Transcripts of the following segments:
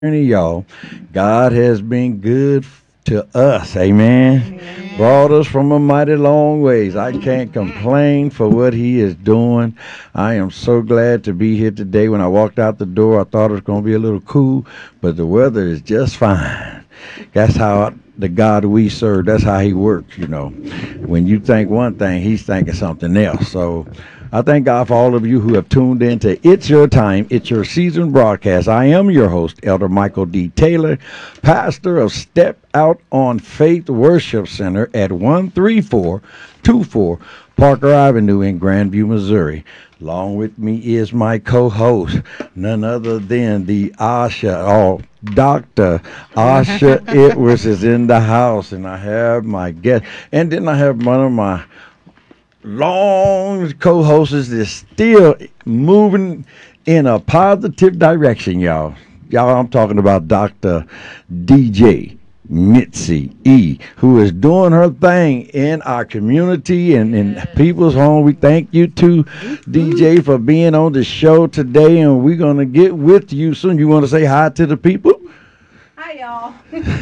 journey, y'all. God has been good to us. Amen. Brought us from a mighty long ways. I can't complain for what He is doing. I am so glad to be here today. When I walked out the door, I thought it was going to be a little cool, but the weather is just fine. That's how the God we serve, that's how He works. When you think one thing, He's thinking something else. So I thank God for all of you who have tuned in to It's Your Time, It's Your Season broadcast. I am your host, Elder Michael D. Taylor, pastor of Step Out on Faith Worship Center at 13424 Parker Avenue in Grandview, Missouri. Along with me is my co-host, none other than the Asha, Dr. Asha Edwards is in the house, and I have my guest, and then I have one of my long co-host is still moving in a positive direction, y'all. Y'all, I'm talking about Dr. DJ Mitzi E, who is doing her thing in our community and in people's home. We thank you to DJ for being on the show today, and we're going to get with you soon. You want to say hi to the people? Hi, y'all.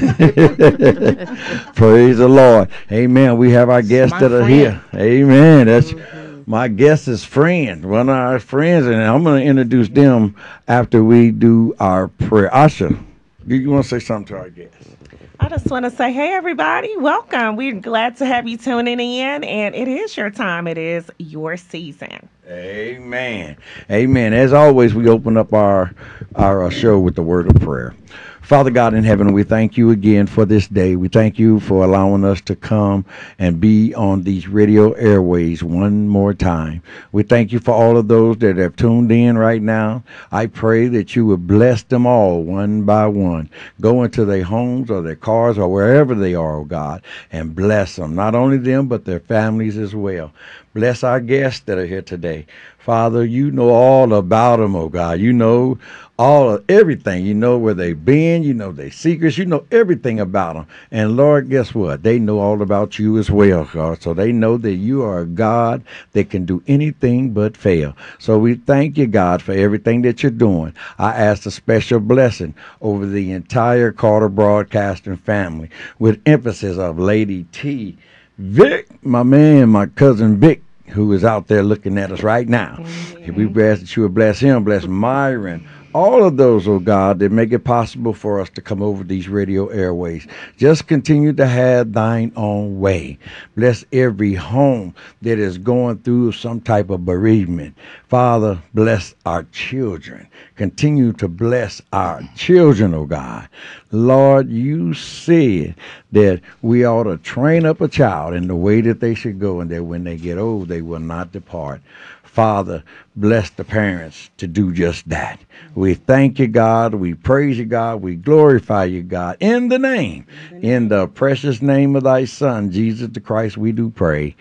Praise the Lord. Amen. We have our guests My that are friend. here. Amen. That's my guest's friend, one of our friends, and I'm going to introduce them after we do our prayer. Asha, do you want to say something to our guests? I just want to say, hey, everybody, welcome. We're glad to have you tuning in, and it is your time. It is your season. Amen. Amen. As always, we open up our show with the word of prayer. Father God in heaven, we thank you again for this day. We thank you for allowing us to come and be on these radio airways one more time. We thank you for all of those that have tuned in right now. I pray that you would bless them all one by one. Go into their homes or their cars or wherever they are, oh God, and bless them. Not only them, but their families as well. Bless our guests that are here today. Father, you know all about them, oh God. You know all of everything. You know where they've been. You know their secrets. You know everything about them. And Lord, guess what? They know all about you as well, God. So they know that you are a God that can do anything but fail. So we thank you, God, for everything that you're doing. I ask a special blessing over the entire Carter Broadcasting family with emphasis of Lady T. Vic, my man, my cousin Vic, who is out there looking at us right now. We ask that you would bless him, bless Myron, all of those, oh God, that make it possible for us to come over these radio airways. Just continue to have thine own way. Bless every home that is going through some type of bereavement. Father, bless our children. Continue to bless our children, oh God. Lord, you said that we ought to train up a child in the way that they should go, and that when they get old, they will not depart. Father, bless the parents to do just that. We thank you, God. We praise you, God. We glorify you, God. In the precious name of thy Son, Jesus the Christ, we do pray.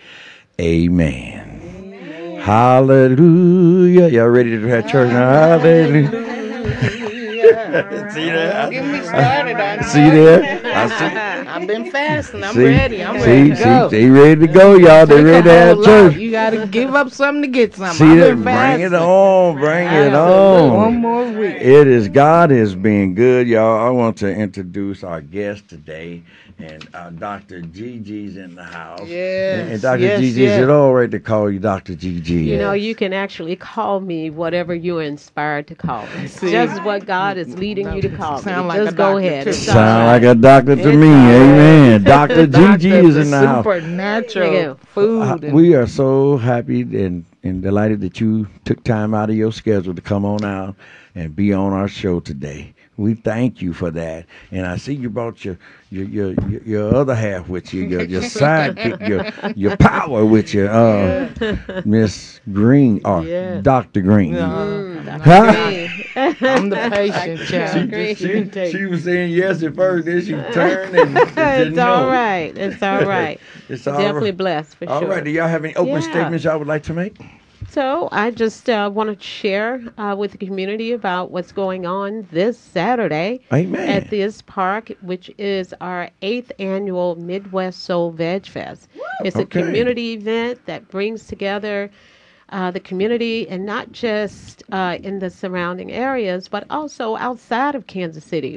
Amen. Hallelujah. Y'all ready to have church now? Hallelujah. See that? Don't get me started. I See know there? you. I see. I've been fasting. I'm See, ready. I'm ready to go. they ready to go, Don't y'all. They take a ready to whole have lot. church. You got to give up something to get something. See I've that? been Bring it fasting. on, bring it One on. more week. It is God has been good, y'all. I want to introduce our guest today, and Dr. Gigi's in the house. And Yes, Dr. yes, Gigi, is it yes. all right to call you Dr. Gigi? You know, Yes. you can actually call me whatever you're inspired to call me. See, Just what God is leading no, you to call me. sound like a Just go doctor ahead. too. It's all Sound like right. a doctor to It's me. all right. Amen. The Dr. Gigi doctor of is the in the house. Thank supernatural you. food. And We are so happy and delighted that you took time out of your schedule to come on out and be on our show today. We thank you for that. And I see you brought your other half with you, your sidekick, your power with you, yeah, Miss Green or Yes. Dr. Green. I'm Dr. not the Huh? doctor. Green. I'm the patient Dr. child. Green. Just you take. She was saying yes at first, then she turned and said It's all no. right. It's all right. It's all Definitely right. blessed for All right. sure. Do y'all have any open Yeah. statements y'all would like to make? So I just want to share with the community about what's going on this Saturday at Amen. this park, which is our 8th annual Midwest Soul Veg Fest. It's a Okay. community event that brings together the community, and not just in the surrounding areas, but also outside of Kansas City.